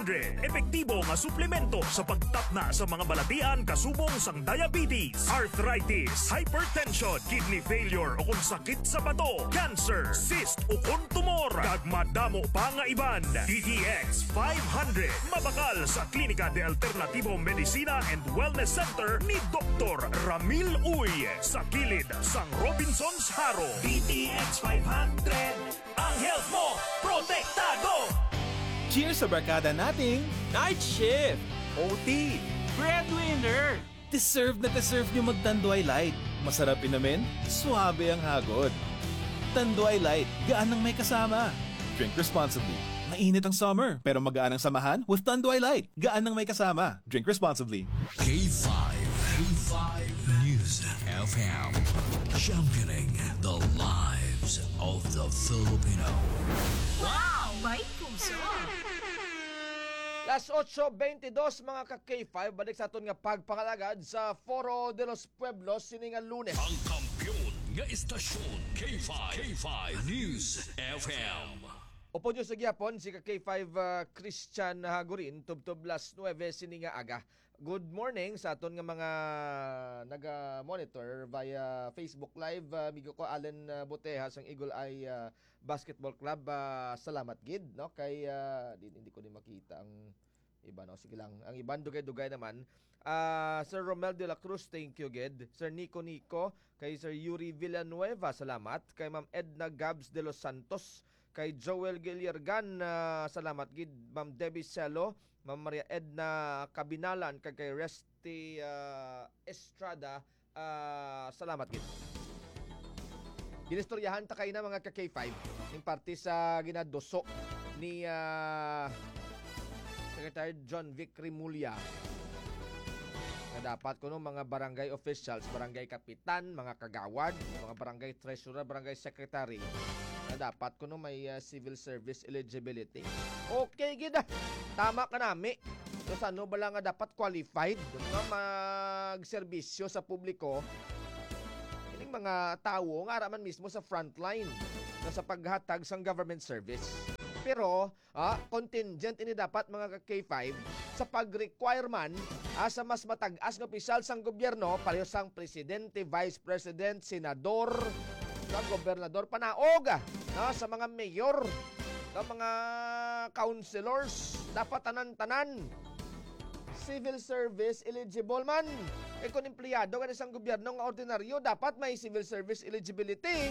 500. Epektibo nga suplemento sa pagtapna sa mga balatian kasubong sang diabetes, arthritis, hypertension, kidney failure o kung sakit sa bato, cancer, cyst o kung tumor. Kag madamo pa nga iban. DTX 500. Mabakal sa Klinika de Alternativo Medicina and Wellness Center ni Dr. Ramil Uy sa kilid sang Robinson's Haro. DTX 500. Ang health mo, protektado! Cheers sa barkada nating Night Shift! OT! Breadwinner! deserve nyo mag-Tanduay Light. Masarap inamin, suabe ang hagod. Tanduay Light, gaan ng may kasama. Drink responsibly. Mainit ang summer, pero magaan ang samahan with Tanduay Light. Gaan ng may kasama. Drink responsibly. K5 News FM, championing the lives of the Filipino. Wow! May puso! Las 8:22 mga ka-K5, balik sa aton nga pagpangalagad sa Foro de los Pueblos siningan Lunes. Ang kampiyon nga istasyon, K5 News FM. Upo nyo sa gyapon si ka-K5 Christian Hagurin, tubtob las 9 sininga aga. Good morning sa aton nga mga naga-monitor via Facebook Live. Migo ko Allen Boteha sang Eagle Eye Basketball Club. Salamat gid no kay hindi ko ni makita ang iba no. Sige lang. Ang iban dugay-dugay naman. Sir Romel de la Cruz, thank you gid. Sir Nico, kay Sir Yuri Villanueva, salamat. Kay Ma'am Edna Gabs de los Santos, kay Joel Giliergan, salamat gid. Ma'am Debbie Celo, Ma'am Maria Edna Kabinalan, kay Resty Estrada, salamat gid. Ginistoryahan ta kay na mga ka-K5 in parte sa ginadoso ni Secretary John Vic Rimulya na dapat kuno mga barangay officials, barangay kapitan, mga kagawad, mga barangay treasurer, barangay secretary na dapat kuno may civil service eligibility. Okay gid. Tama ka nami. So ano ba lang nga dapat qualified nga magserbisyo sa publiko? Ining mga tawo nga araman mismo sa frontline na sa paghatag sang government service. Pero contingent ini dapat mga K5 sa pag-requirement sa mas matag-as nga opisyal sang gobyerno, pareho sang presidente, vice president, senador, sa gobernador, panaog sa mga mayor, sa mga councilors, dapat tanan-tanan civil service eligible man. Kung empleyado ka isang gobyerno nga ordinaryo, dapat may civil service eligibility.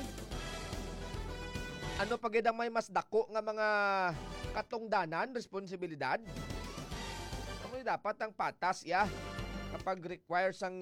Ano pagid ang may mas dako nga mga katungdanan, responsibilidad? Ano dapat ang patas kapag require sang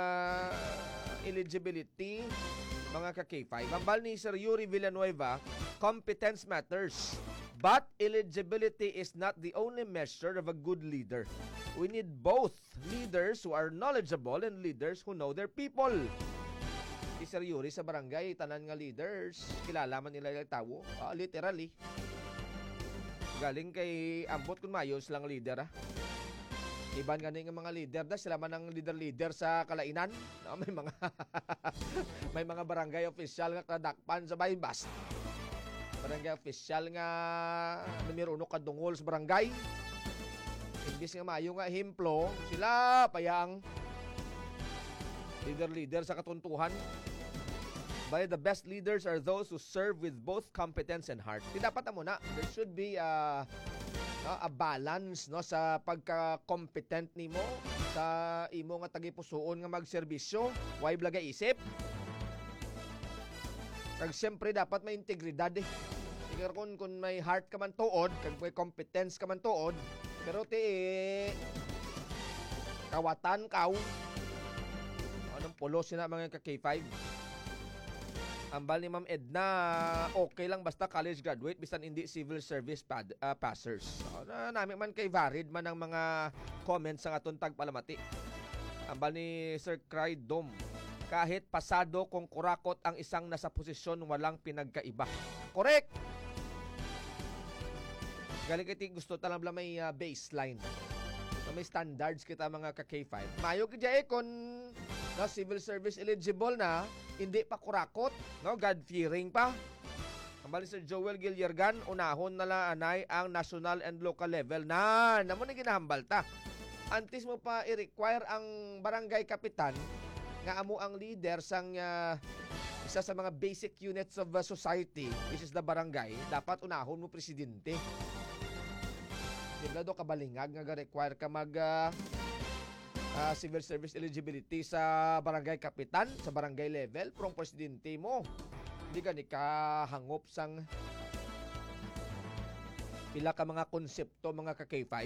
eligibility mga ka-K5. Ambal ni Sir Yuri Villanueva, competence matters, but eligibility is not the only measure of a good leader. We need both leaders who are knowledgeable and leaders who know their people. Si Sir Yuri sa barangay, tanan nga leaders, kilala man nila yung tawo, literally. Galing kay ambot kung mayos lang leader Iban nga nga mga leader sila man ang leader sa kalainan. May mga may mga barangay official nga kadakpan sa baybas. Barangay official nga numero 1 kadungol sa barangay. Imbis nga mayo nga himplo, sila payang leader sa katuntuhan. But the best leaders are those who serve with both competence and heart. Di dapat mo na. There should be a balance sa pagka-competent nimo sa imo nga tagipusoon nga magserbisyo. Why blaga isip? Kag siyempre dapat may integridad Siguro kung may heart ka man tuod, kag may competence ka man tuod, pero kawatan kaw. Anong pulos na mga ka-K5? Ambal ni Ma'am Edna, okay lang basta college graduate bisan hindi civil service passers. Namin man kay varied man ang mga comments sa atong tagpalamati. Ambal ni Sir Cry Dom, kahit pasado kung kurakot ang isang nasa posisyon, walang pinagkaiba. Correct! Galing kiti gusto talang may baseline. May standards kita mga ka-K5. Mayo kaya kung civil service eligible na, hindi pa kurakot, God-fearing pa. Bali Sir Joel Giliergan, unahon na lang anay ang national and local level. Namo ni ginahambal ta. Antes mo pa i-require ang barangay kapitan nga amo ang leader sang isa sa mga basic units of society, which is the barangay, dapat unahon mo presidente. Sila do kabalingag nga require ka mag civil service eligibility sa barangay kapitan, sa barangay level, from presidente mo. Hindi ka ni kahangop sang pila ka mga konsepto, mga ka K5.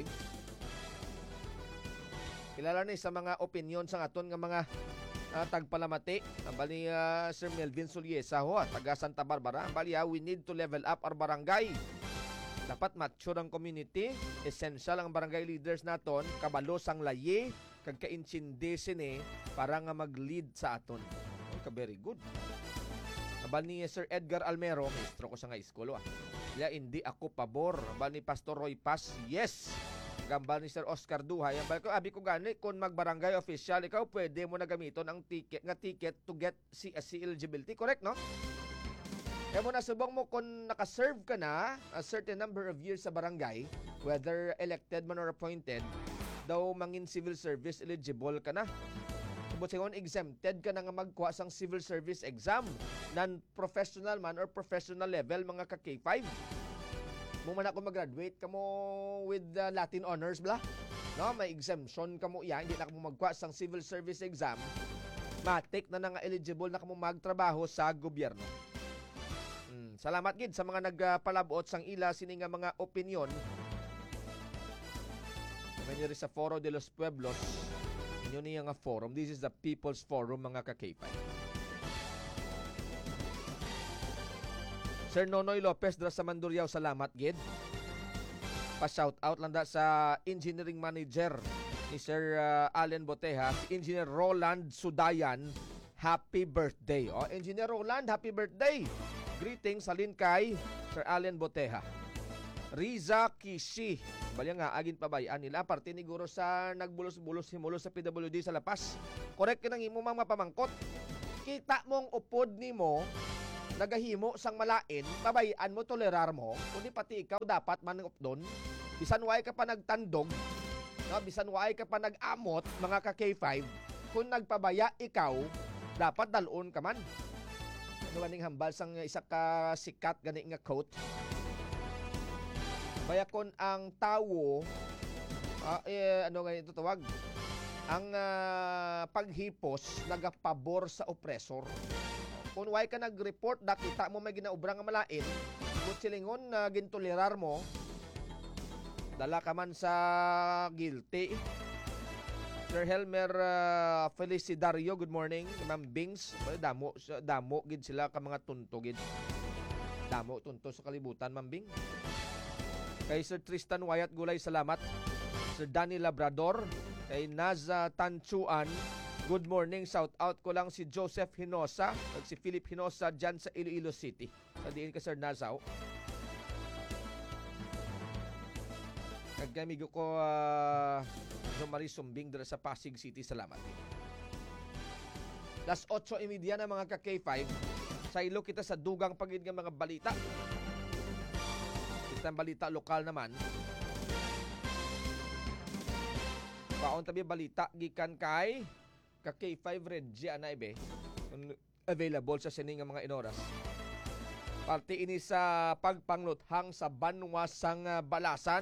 Kilala ni sa mga opinion sa aton nga mga tagpalamati. Bali Sir Melvin Suliesa ho, taga Santa Barbara. Bali we need to level up our barangay. Dapat mature ang community. Essential ang barangay leaders naton. Kabalo sang laye, kag ka-insindi sini para nga mag-lead sa aton. Very good. Bali ni Sir Edgar Almero, maestro ko sa nga school. Hindi ako pabor. Bali ni Pastor Roy Paz, yes. Gambal ni Sir Oscar Duhay. Abi ko gani, kung mag-barangay official, ikaw pwede mo na gamiton ang ticket to get CSC eligibility. Correct, no? Kaya mo nasubong mo kung nakaserve ka na a certain number of years sa barangay, whether elected man or appointed, daw mangin civil service eligible ka na. Subot singon, exempted ka na nga magkuha sang civil service exam, non-professional man or professional level, mga ka K5. Mo man ako mag-graduate ka mo with Latin honors bla, no, may exemption ka mo yan, hindi na ka mo magkuha sang civil service exam, matik na nga eligible na ka mo magtrabaho sa gobyerno. Salamat gid sa mga nagpalabot sang ila sini nga mga opinion. Kami sa Foro de los Pueblos, inyo niya nga forum. This is the People's Forum, mga ka-K5. Sir Nonoy Lopez dra sa Mandurriao, salamat gid. Pa-shout out lang da sa engineering manager ni Sir Allen Boteha, si Engineer Roland Sudayan. Happy birthday. Engineer Roland, happy birthday. Greetings halin kay Sir Allen Boteha. Riza Kishi, bali nga agin pabayaan nila parte ni guro sa nagbulos-bulos himulos sa PWD sa Lapas. Correct ka nang imo mga pamangkot. Kita mong upod nimo nagahimo sang malain, pabayaan mo, tolerar mo, kundi pati ikaw dapat maningop doon. Bisan way ka pa nagtandog, no? Bisan way ka pa nag-amot, mga ka K5, kung nagpabaya ikaw, dapat dalon ka man. Ano ganing hambal sang isa ka sikat gani nga quote. Bayakon ang tawo ano ganito tawag? Ang paghipos nagapabor sa oppressor. Kung way ka nag-report, nakita mo may ginaubrang nga malain, kung silingon na gintolerar mo, dala ka man sa guilty. Sir Helmer Felicidario, good morning. Ma'am Bings, damo gid sila ka mga tunto gid. Damo tunto sa kalibutan, Ma'am Bing. Kay Sir Tristan Wayat Gulay, salamat. Sir Danny Labrador, kay Naza Tanchuan, good morning. Shout out ko lang si Joseph Hinosa at si Philip Hinosa dyan sa Iloilo City. Sa diin ka Sir Nazaw. Nagkamigo ko Marie Sumbing dala sa Pasig City, salamat. Las 8:30 na mga ka-K5. Sa ilo kita sa dugang pagid nga mga balita. Itang balita lokal naman. Paon tabi balita gikan kay ka-K5 Reggie Anaibe. Available sa sining nga mga inoras. Parte ini sa pagpangluthang sa banwasang balasan.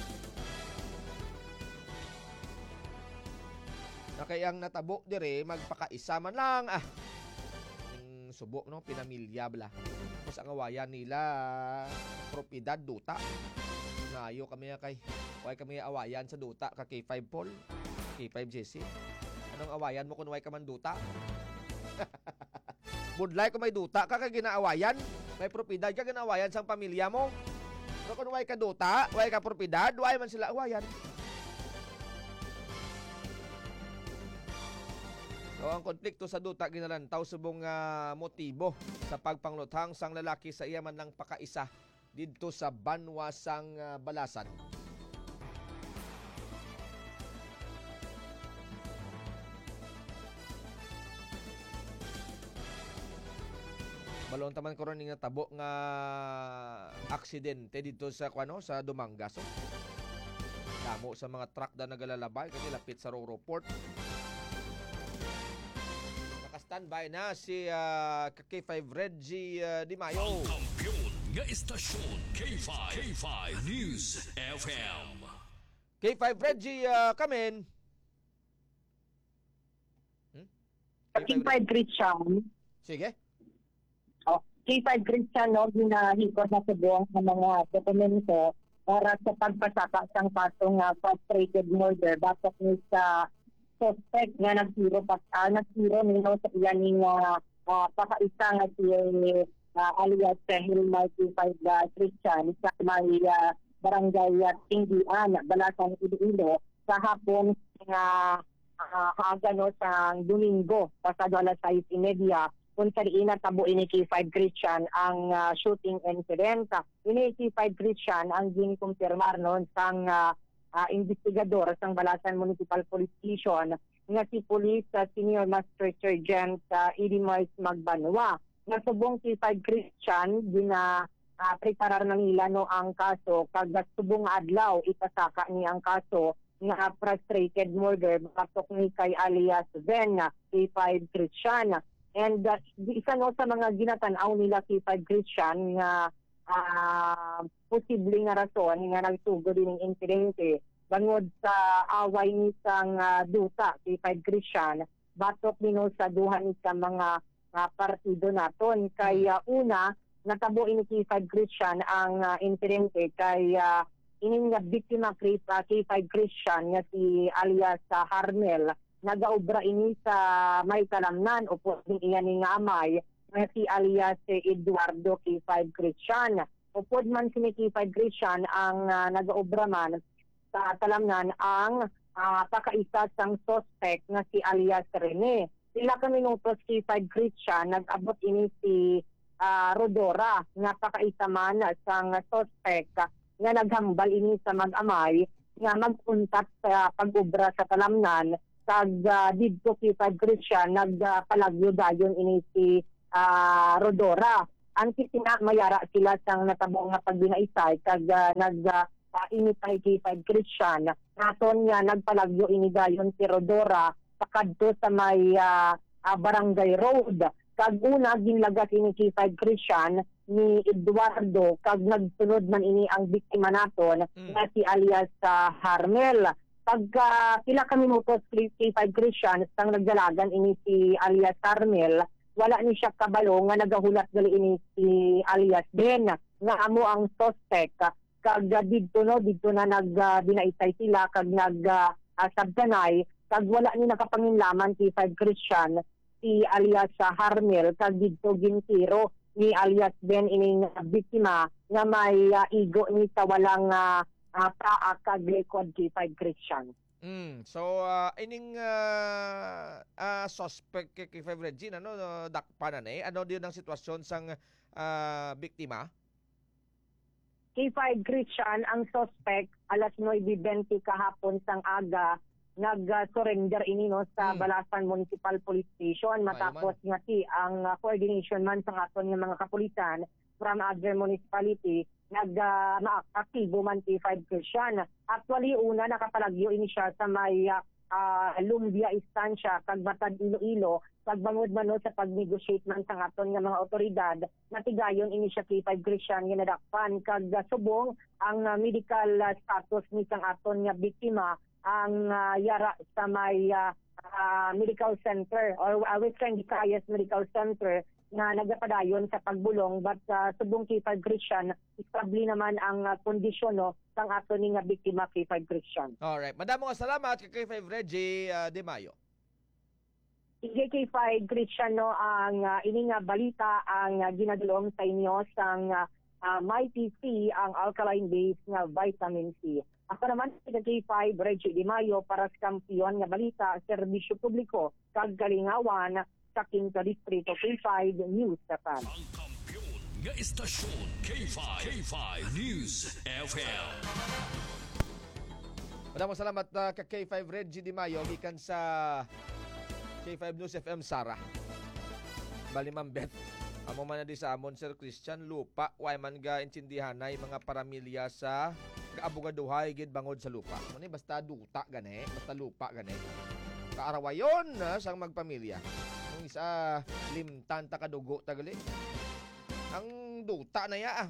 Na kayang natabo dire magpakaisa man lang subo no pinamilya bla. Mas ang awayan nila propiedad duta. Ngayo kami kay way kami awayan sa duta ka K5 Paul, K5 JC. Anong awayan mo kun way ka man duta? Budlay ko may duta ka kay ginaawayan, may propiedad ka ginaawayan sang pamilya mo. Pero kun way ka duta, way ka propiedad, way man sila awayan. So, ang konflikto sa duta ginalantaw subong motibo sa pagpangluthang sang lalaki sa iya man lang pakaisa didto sa banwasang balasan. Balon taman karon ning natabo nga aksidente dito sa sa Dumangas. Damo sa mga truck na nagalalabay kasi lapit sa Roro Port. Naka-standby na si K5 Reggie Di Mayo. Ang kampiyon nga istasyon K5 News FM. K5 Reggie, come in. K5 Christian. Sige. K5 Christian, no, ginahikot na sa buong ng mga dokumento para sa pagpasaka sang pasong frustrated murder. Bakit ni sa suspect nga nagsiro nino sa iyan ni pakaisa nga si alias Hilmar K5 Christian sa may barangay Tinggian, Balasan, Iloilo sa hapon nga no sa Domingo pasado alas 6:30 kung sariin na tabo ini K5 Christian ang shooting incident. Ini K5 Christian ang ginkumpirmar noon sang investigador sang Balasan Municipal Police Station nga si Police Senior Master Sergeant Idimoy Magbanwa. Nga subong K5 Christian preparar na nila no ang kaso kag subong adlaw ipasaka ni ang kaso nga frustrated murder batok ni kay alias Ben K5 Christian. And isa no sa mga ginatanaw nila K5 Christian nga posible nga rason nga nagsugod din ng insidente bangod sa away ni sang duta K5 Christian batok nino sa duha ni sa mga partido naton kay una natabo ini K5 Christian ang insidente kay ining nga biktima K5 Christian nga si alias Harmel nagaobra ini sa may kalamnan o pwedeng iyan ni nga amay nga si alias Eduardo K5 Christian. O pwede man si K5 Christian ang nagaobra man sa kalamnan ang pakaisa sang suspect nga si alias Rene. Sila ka minutos K5 Christian nag-abot ini si Rodora nga pakaisa man sang suspect nga naghambal ini sa mag-amay nga mag-untat sa pag-obra sa kalamnan kag didto K5 Christian nagpalagyo dayon ini si Rodora. Anti mayara sila sang natabong nga pagbinaisay kag initay K5 Christian naton nga nagpalagyo ini dayon si Rodora sakadto sa may Barangay Road. Kag una ginlagas ini K5 Christian ni Eduardo kag nagsunod man ini ang biktima naton nga si alias Harmel. Pagka pila ka minutos K5 Christian sang nagdalagan ini si alias Carmel, wala ni siya kabalo nga nagahulat gali ini si alias Ben nga amo ang suspect kag didto na nagbinaisay sila kag sabtanay kag wala ni nakapanginlaman K5 Christian si alias Harmel kag didto gintiro ni alias Ben ini biktima nga may igo ni sa walang kag record K5 Christian. So ining suspect kay K5 Regine dakpanan ano diyon ang sitwasyon sang biktima? K5 Christian ang suspect alas 9:20 kahapon sang aga nag-surrender ini no sa Balasan Municipal Police Station matapos nga ang coordination man sang aton nga mga kapulisan from other municipality nag-aktibo man K5 Christian. Actually, una nakapalagyo ini siya sa may Lumbia Estancia, kag Batad Iloilo, pagbangod man sa pag-negotiate man sa aton nga mga otoridad, natigayon ini siya K5 Christian nga nadakpan, kag subong ang medical status ni sang aton nga biktima ang yara sa may medical center or Western Visayas Medical Center na nagapadayon sa pagbulong but subong K5 Christian istabli naman ang kondisyon sang ato ni nga biktima K5 Christian. Alright, madamo nga salamat kay K5 Reggie De Mayo. Sige K5 Christian ang ini nga balita ang ginadulong sa inyo sang Mighty C ang alkaline base nga vitamin C. Ako naman si K5 Reggie De Mayo para sa kampiyon nga balita serbisyo publiko kag kalingawan sa Quinto Distrito K5 News FM. Ang kampiyon nga istasyon K5 News FM. Maraming salamat kay K5 Reggie Di Mayo gikan sa K5 News FM Sara. Bali Ma'am Beth. Amo man na di sa amon Sir Christian lupa way man ga intindihanay mga paramilya sa kaabugaduhay gid bangod sa lupa. Muni basta duta gani, basta lupa gani. Kaarawayon na sang magpamilya. Ang isa limtan ta kadugo tagali. Ang duta na ya.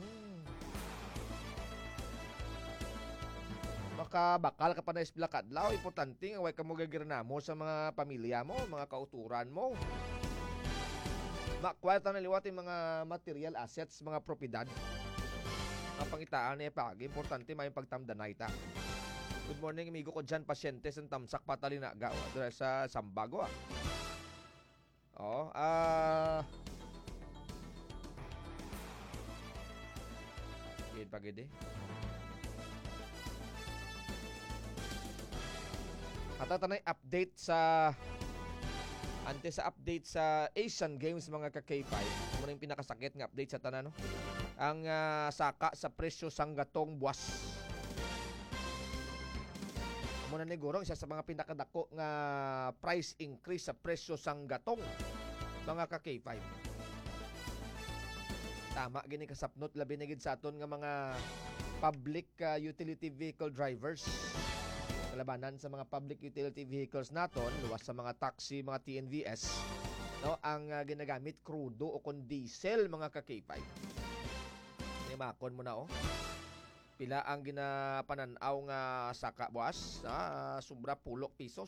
Baka bakal ka pa na isbila kadlaw, importante nga way ka mo gagirnamo sa mga pamilya mo, mga kauturan mo. Makwalta na liwat yung mga material assets, mga propiedad. Ang pangitaan niya pagi, importante may pagtamdanay ta. Good morning, amigo ko dyan, pasyente sa tamsak patalinaga. Doon sa Sambago Yun pagide. At tanay update sa update sa Asian Games mga ka-K5. Muna yung pinakasakit nga update sa tanan, no? Ang saka sa presyo sang gatong buwas. Muna ni Gurong, isa sa mga pinakadako nga price increase sa presyo sang gatong mga ka-K5. Tama gini kasapnot labi na gid sa aton nga mga public utility vehicle drivers. Kalabanan sa mga public utility vehicles naton, luwas sa mga taxi, mga TNVS, no, ang ginagamit crudo o kon diesel mga ka-K5. Nimakon mo na pila ang ginapananaw nga saka buwas, sobra 10 pesos.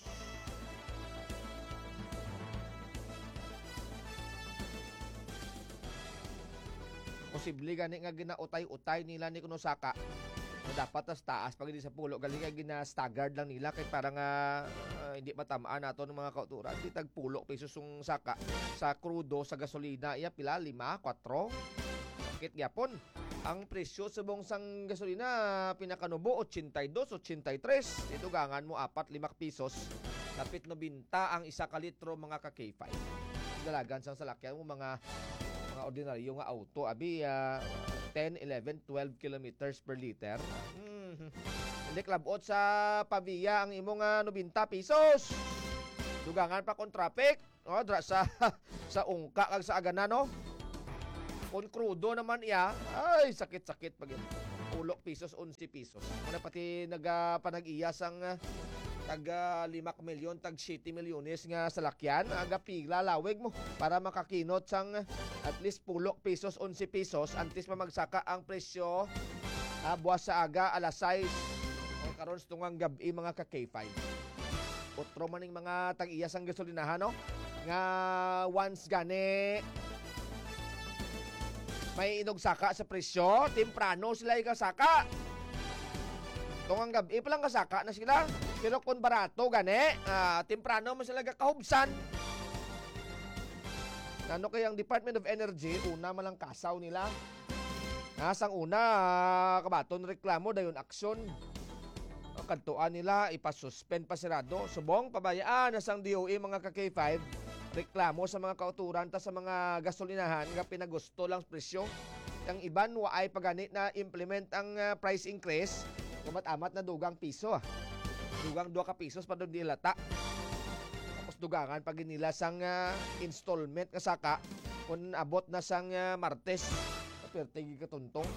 Posible gani nga ginautay-utay nila ni kuno saka. Dapat taas pag hindi sa pulo galing nga gina-staggered lang nila kay para nga hindi matamaan nato ng mga kauturan. Di tag 10 pesos yung saka sa crudo sa gasolina iya pila 5, 4. Sakit gyapon. Ang presyo sa bongsang gasolina pinakanubo 82, 83. Dito gangan mo 4, 5 pesos. Lapit 90 ang isa ka litro mga ka-K5. Dalagan sang salakyan mo mga ordinaryo nga auto abi 10, 11, 12 kilometers per liter. Hindi klabot sa Pavia ang imong 90 pesos. Dugangan pa kon traffic. Dra sa ungka kag sa agana, no? Kon crudo naman iya, ay sakit-sakit pag 10 pesos, 11 pesos. Muna pati panag-iya sang tag 5 milyon, tag 7 milyones nga salakyan, aga pigla lawig mo para makakinot sang at least 10 pesos, 11 pesos antes pa magsaka ang presyo buwas sa aga alas 6 o karon sa tungang gabi mga ka-K5. Otro maning mga tag-iya sang gasolinahan, no? Nga once gani may inog saka sa presyo, temprano sila ikasaka. Tungang gabi pa lang kasaka na sila. Pero kung barato gani, temprano mo sila kakahubsan. Ano kayang Department of Energy, una malang kasaw nila. Nasang una, kabaton reklamo, dayon aksyon. Kantuan nila, ipasuspend pa sirado. Subong, pabayaan, nasang DOE mga ka-K5, reklamo sa mga kauturan ta sa mga gasolinahan nga pinagusto lang presyo. Ang iban, waay paganit na implement ang price increase, kumat-amat na dugang piso. Dugang 2 ka pesos pa doon dilata. Tapos dugangan pag nila sang installment nga saka kung abot na sang Martes. Pertegi ka tuntong.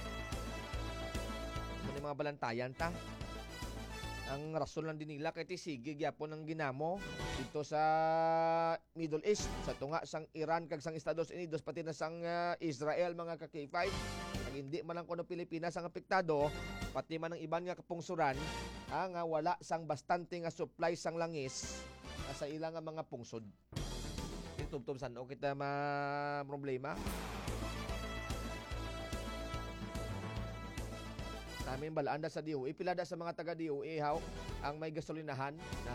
Ano mga balantayan ta? Ang rason lang din nila kay sige gyapon ang ginamo dito sa Middle East, sa tunga sang Iran kag sang Estados Unidos pati na sang Israel mga ka-K5. Kag hindi man lang kuno Pilipinas ang apektado, pati man ang iban nga kapungsuran nga wala sang bastante nga supply sang langis sa ilang nga mga pungsod. Itubtob san o kita problema. Namin balaan da sa DOE, pilada sa mga taga DOE how ang may gasolinahan.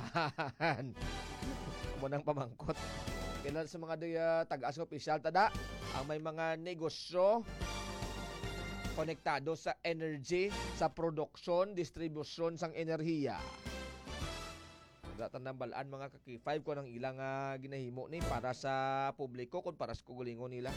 Mo nang pamangkot. Kailan sa mga taga-as opisyal tada ang may mga negosyo konektado sa energy, sa produksyon, distribusyon sang enerhiya. Datan ng balaan mga ka-K5 ko ng ilang ginahimo ni para sa publiko kung para sa kugulingon nila.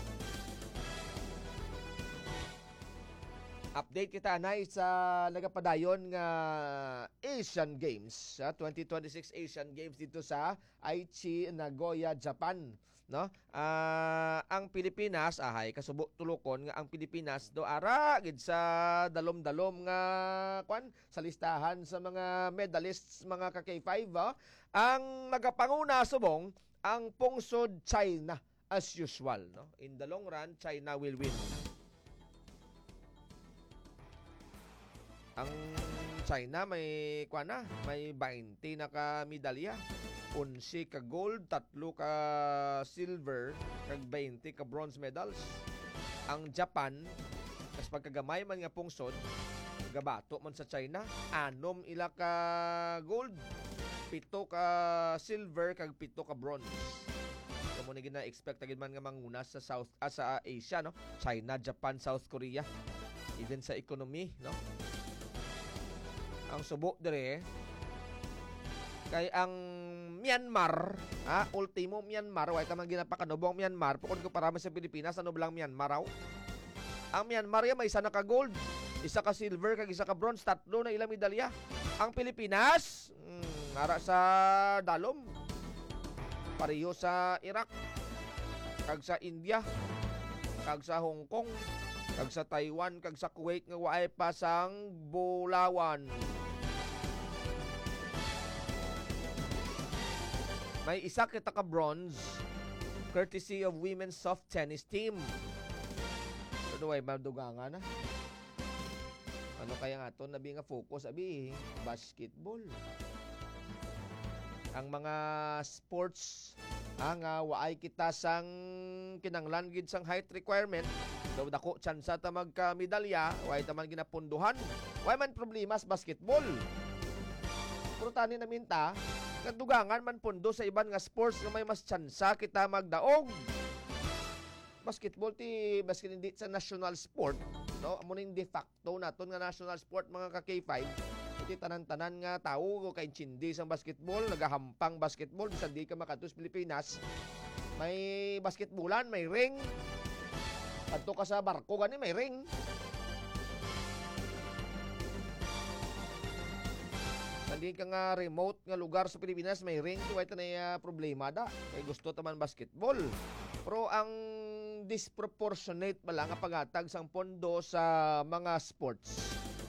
Update kita na sa nagapadayon nga Asian Games, 2026 Asian Games dito sa Aichi, Nagoya, Japan. no? Ang Pilipinas ahay kasubo tulokon nga ang Pilipinas do ara gid sa dalom-dalom nga sa listahan sa mga medalists mga ka K5 ang nagapanguna subong ang pungsod China as usual, no? In the long run, China will win. Ang China may may 20 na ka medalya. 11 ka gold, 3 ka silver, kag 20 ka bronze medals. Ang Japan, kas pagkagamay man nga pungsod, gabato man sa China, 6 ila ka gold, 7 ka silver, kag 7 ka bronze. Kamo ni gina-expect agad man nga manguna sa sa Asia, no? China, Japan, South Korea. Even sa economy, no? Ang subo dire kay ang Myanmar, ultimo Myanmar, way tamang ginapakanubong Myanmar, pukod ko para sa Pilipinas, ano blang Myanmar raw? Ang Myanmar may isa na ka gold, isa ka silver, kag isa ka bronze, 3 na ilang medalya. Ang Pilipinas, nara sa dalom. Pareho sa Iraq, kag sa India, kag sa Hong Kong, kag sa Taiwan, kag sa Kuwait nga waay pasang bulawan. May isa kita ka bronze courtesy of women's soft tennis team. Ano ay madugangan na? Ano kaya nga to nabi nga focus abi basketball. Ang mga sports ang waay kita sang kinanglan gid sang height requirement daw dako tsansa ta magka medalya waay ta man ginapunduhan. Waay man problema sa basketball. Pero tani namin ta kadugangan man pundo sa iban nga sports nga may mas tsansa kita magdaog. Basketball ti basket hindi sa national sport, no? Amo ning de facto naton nga national sport mga ka K5. Iti tanan-tanan nga tao kay chindi sang basketball, nagahampang basketball bisan di ka makatus Pilipinas. May basketballan, may ring. Adto ka sa barko gani may ring. Hindi ka nga remote nga lugar sa Pilipinas may ring, tuway na problema da. Kay gusto taman basketball. Pero ang disproportionate pala nga pagatag sang pondo sa mga sports.